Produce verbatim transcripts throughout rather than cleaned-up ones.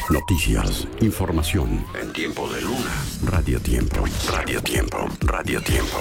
Noticias, información en tiempo de Luna. Radio Tiempo, Radio Tiempo, Radio Tiempo.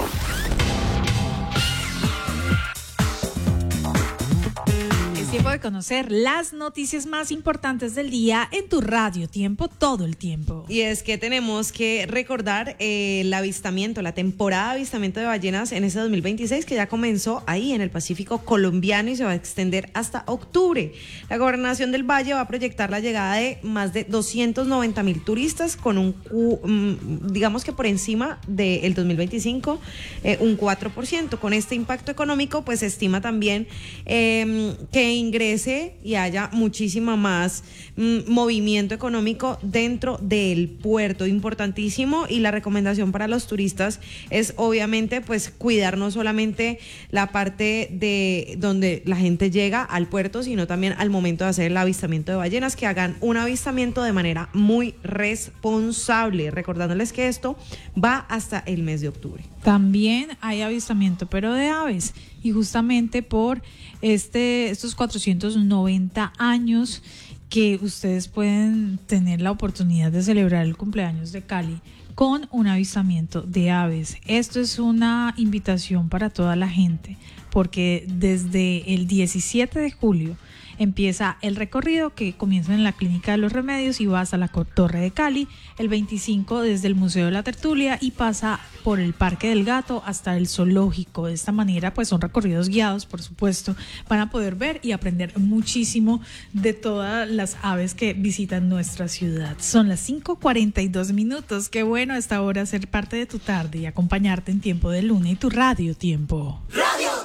Es tiempo de conocer las noticias más importantes del día en tu Radio Tiempo todo el tiempo. Y es que tenemos que recordar eh, el avistamiento, la temporada de avistamiento de ballenas en ese dos mil veintiséis que ya comenzó ahí en el Pacífico colombiano y se va a extender hasta octubre. La Gobernación del Valle va a proyectar la llegada de más de doscientos noventa mil turistas con un, um, digamos que por encima del dos mil veinticinco, eh, un cuatro por ciento. Con este impacto económico, pues se estima también eh, que ingrese y haya muchísima más mm, movimiento económico dentro del puerto, importantísimo. Y la recomendación para los turistas es obviamente pues cuidar no solamente la parte de donde la gente llega al puerto, sino también al momento de hacer el avistamiento de ballenas, que hagan un avistamiento de manera muy responsable, recordándoles que esto va hasta el mes de octubre. También hay avistamiento, pero de aves, y justamente por este estos cuatrocientos noventa años que ustedes pueden tener la oportunidad de celebrar el cumpleaños de Cali con un avistamiento de aves. Esto es una invitación para toda la gente, porque desde el diecisiete de julio empieza el recorrido que comienza en la Clínica de los Remedios y va hasta la Torre de Cali, el veinticinco desde el Museo de la Tertulia y pasa por el Parque del Gato hasta el Zoológico. De esta manera pues son recorridos guiados, por supuesto, van a poder ver y aprender muchísimo de todas las aves que visitan nuestra ciudad. Son las cinco cuarenta y dos minutos, qué bueno a esta hora ser parte de tu tarde y acompañarte en Tiempo de Luna y tu Radio Tiempo. Radio